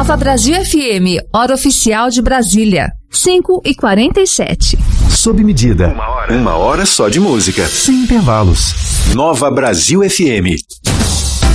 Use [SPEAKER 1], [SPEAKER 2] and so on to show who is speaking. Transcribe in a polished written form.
[SPEAKER 1] Nova Brasil FM, hora oficial de Brasília, 5h47.
[SPEAKER 2] Sob medida. Uma hora só de música. Sem intervalos. Nova Brasil FM.